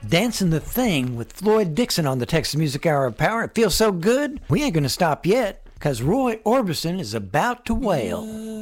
Dancing the Thing with Floyd Dixon on the Texas Music Hour of Power. It feels so good. We ain't going to stop yet, because Roy Orbison is about to wail.